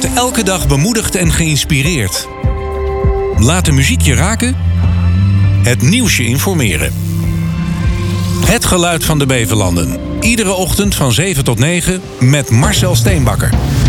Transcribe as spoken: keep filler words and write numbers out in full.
wordt elke dag bemoedigd en geïnspireerd. Laat de muziek je raken, het nieuws je informeren. Het geluid van de Beverlanden. Iedere ochtend van zeven tot negen met Marcel Steenbakker.